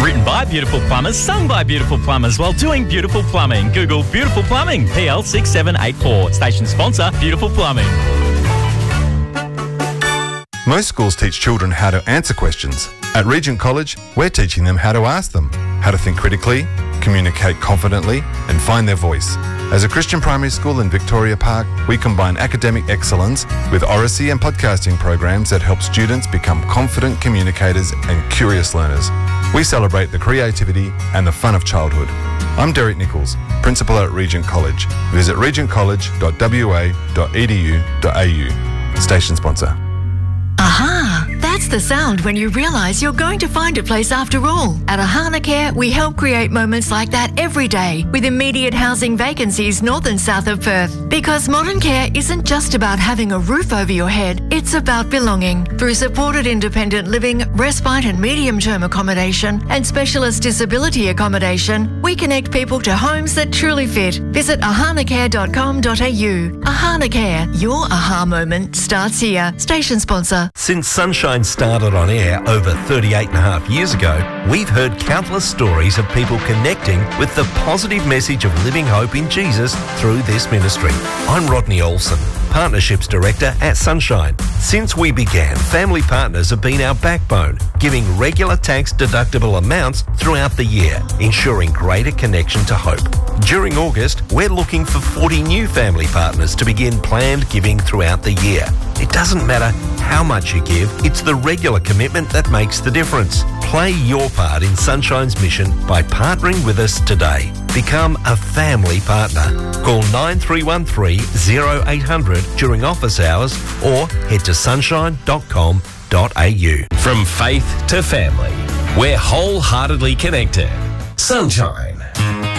Written by beautiful plumbers, sung by beautiful plumbers while doing beautiful plumbing. Google Beautiful Plumbing, PL6784. Station sponsor, Beautiful Plumbing. Most schools teach children how to answer questions. At Regent College, we're teaching them how to ask them, how to think critically, communicate confidently, and find their voice. As a Christian primary school in Victoria Park, we combine academic excellence with oracy and podcasting programs that help students become confident communicators and curious learners. We celebrate the creativity and the fun of childhood. I'm Derek Nichols, Principal at Regent College. Visit regentcollege.wa.edu.au. Station sponsor. Aha! That's the sound when you realise you're going to find a place after all. At Ahana Care, we help create moments like that every day with immediate housing vacancies north and south of Perth. Because modern care isn't just about having a roof over your head, it's about belonging. Through supported independent living, respite and medium-term accommodation, and specialist disability accommodation, we connect people to homes that truly fit. Visit ahanacare.com.au. Ahana Care, your aha moment starts here. Station sponsor. Since Sunshine started on air over 38 and a half years ago, we've heard countless stories of people connecting with the positive message of living hope in Jesus through this ministry. I'm Rodney Olsen, Partnerships Director at Sunshine. Since we began, family partners have been our backbone, giving regular tax deductible amounts throughout the year, ensuring greater connection to hope. During August, we're looking for 40 new family partners to begin planned giving throughout the year. It doesn't matter how much you give, it's the regular commitment that makes the difference. Play your part in Sunshine's mission by partnering with us today. Become a family partner. Call 9313 0800 during office hours or head to sunshine.com.au. From faith to family, we're wholeheartedly connected. Sunshine.